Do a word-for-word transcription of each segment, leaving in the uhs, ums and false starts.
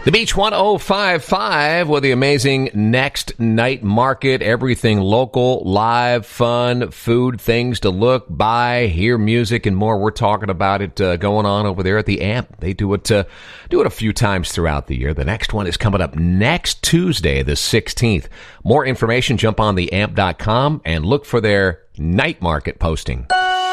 The Beach one oh five point five with the amazing Next Night Market. Everything local, live, fun, food, things to look, buy, hear music, and more. We're talking about it uh, going on over there at the Amp. They do it uh, do it a few times throughout the year. The next one is coming up next Tuesday, the sixteenth. More information, jump on the amp dot com and look for their night market posting.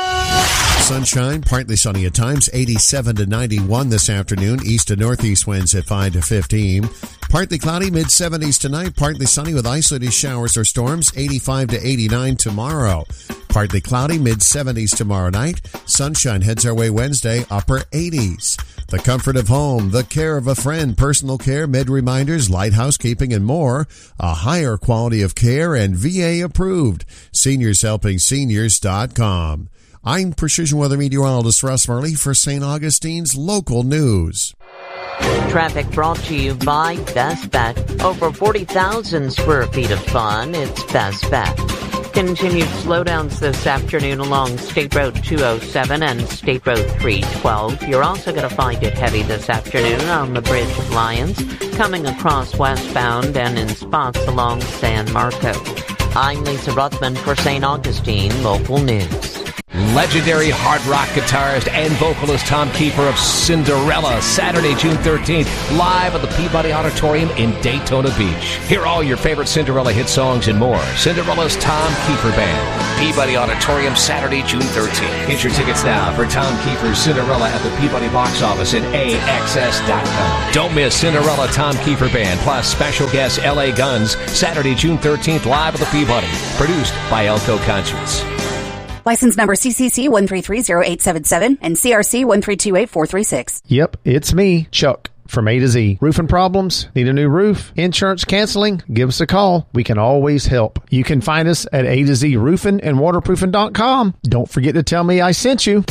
Sunshine, partly sunny at times, eighty-seven to ninety-one this afternoon. East to northeast winds at five to fifteen. Partly cloudy, mid-seventies tonight. Partly sunny with isolated showers or storms, eighty-five to eighty-nine tomorrow. Partly cloudy, mid-seventies tomorrow night. Sunshine heads our way Wednesday, upper eighties. The comfort of home, the care of a friend, personal care, med-reminders, light housekeeping, and more. A higher quality of care and V A approved. seniors helping seniors dot com. I'm Precision Weather Meteorologist Russ Murley for Saint Augustine's Local News. Traffic brought to you by Best Bet. Over forty thousand square feet of fun. It's Best Bet. Continued slowdowns this afternoon along State Road two oh seven and State Road three twelve. You're also going to find it heavy this afternoon on the Bridge of Lions, coming across westbound and in spots along San Marco. I'm Lisa Ruthman for Saint Augustine Local News. Legendary hard rock guitarist and vocalist Tom Kiefer of Cinderella, Saturday, June thirteenth, live at the Peabody Auditorium in Daytona Beach. Hear all your favorite Cinderella hit songs and more. Cinderella's Tom Kiefer Band, Peabody Auditorium, Saturday, June thirteenth. Get your tickets now for Tom Kiefer's Cinderella at the Peabody box office at A X S dot com. Don't miss Cinderella Tom Kiefer Band, plus special guest L A Guns, Saturday, June thirteenth, live at the Peabody. Produced by Elko Conscience. License number C C C one three three zero eight seven seven and C R C one three two eight four three six. Yep, it's me, Chuck, from A to Z. Roofing problems? Need a new roof? Insurance canceling? Give us a call. We can always help. You can find us at A to Z roofing and waterproofing dot com. Don't forget to tell me I sent you.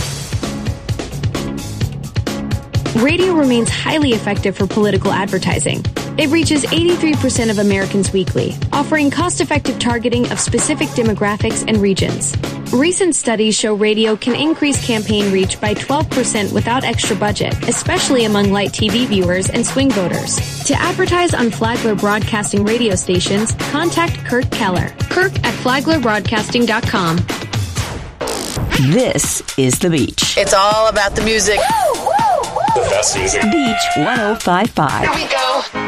Radio remains highly effective for political advertising. It reaches eighty-three percent of Americans weekly, offering cost-effective targeting of specific demographics and regions. Recent studies show radio can increase campaign reach by twelve percent without extra budget, especially among light T V viewers and swing voters. To advertise on Flagler Broadcasting radio stations, contact Kirk Keller. Kirk at flagler broadcasting dot com. This is The Beach. It's all about the music. The best music. Beach one oh five point five. Here we go.